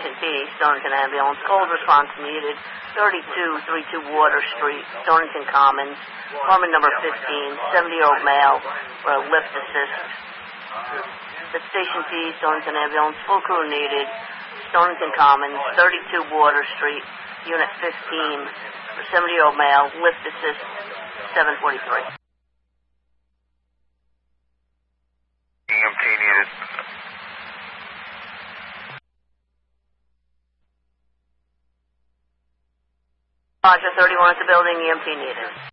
Station P, Stonington Ambulance. Cold response needed. 3232 Water Street, Stonington Commons. Apartment number 15, 70-year-old male, lift assist. The Station P, Stonington Ambulance. Full crew needed. Stonington Commons, 32 Water Street, Unit 15, 70-year-old male, lift assist, 743. EMT needed. Roger, 31 at the building, EMT needed.